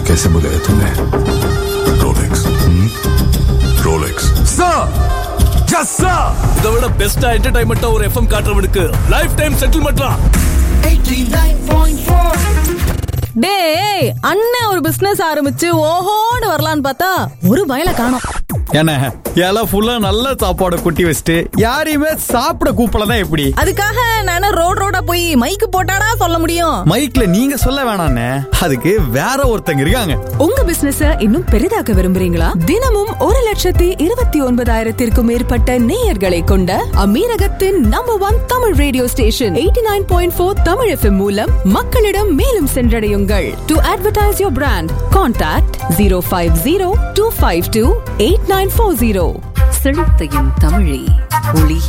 कैसे बुलाया तुमने? Rolex. Rolex sir, yes sir. இதை விட பெஸ்டா என்டர்டைன்மெண்டா ஒரு எஃப்எம் காட்டுறவனுக்கு லைஃப் டைம் செட்டில்மெண்ட்லாம் 89.4. டேய், அண்ணன் ஒரு பிசினஸ் ஆரம்பிச்சு ஓஹோன்னு வரலான்னு பார்த்தா ஒரு பயல காணோம். என்ன இலை ஃபுல்லா நல்ல சாப்பாடு கொட்டி வச்சுட்டு யாரையுமே சாப்பிட கூப்பிடலாம் எப்படி? அதுக்காக நான் ரோடா போய் மைக்கு போட்டாடா சொல்ல முடியும்? மைக்ல நீங்க சொல்ல வேணாண்ணே, அதுக்கு வேற ஒருத்தங்க இருக்காங்க. உங்க பிசினஸ இன்னும் பெரிதாக்க விரும்புறீங்களா? தினமும் 1,29,000 மேற்பட்ட நேயர்களை கொண்ட அமீரகத்தின் number 1 Tamil radio station 89.4 Tamil FM மூலம் மக்களிடம் மேலும் சென்றடையுங்கள். To advertise your brand, contact 050-252-8940. செழித்தையும் தமிழே ஒளி